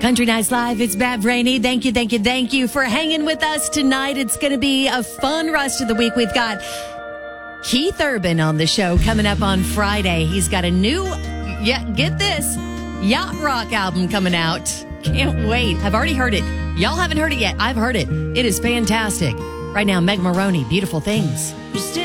Country Nights Live, it's Bev Rainey. Thank you for hanging with us tonight. It's going to be a fun rest of the week. We've got Keith Urban on the show coming up on Friday. He's got a new, get this, yacht rock album coming out. Can't wait. I've already heard it. Y'all haven't heard it yet. I've heard it. It is fantastic. Right now, Meg Maroney, Beautiful Things.